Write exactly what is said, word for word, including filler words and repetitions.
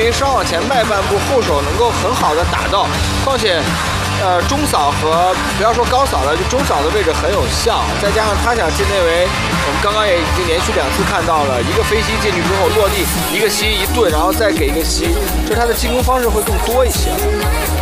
于稍往前迈半步，后手能够很好的打到，况且。呃，中扫和不要说高扫了，就中扫的位置很有像，再加上他想进内围，我们刚刚也已经连续两次看到了，一个飞膝进去之后落地，一个膝一顿，然后再给一个膝，就他的进攻方式会更多一些。